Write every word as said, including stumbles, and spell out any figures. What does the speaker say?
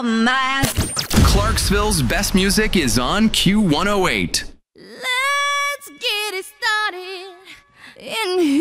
My. Clarksville's best music is on Q one oh eight. Let's get it started in here.